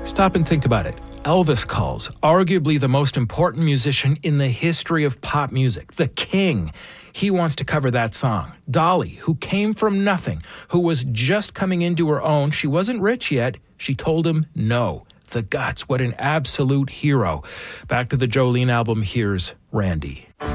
Stop and think about it. Elvis calls, arguably the most important musician in the history of pop music, the king. He wants to cover that song. Dolly, who came from nothing, who was just coming into her own, she wasn't rich yet, she told him no. The guts, what an absolute hero. Back to the Jolene album, here's Randy.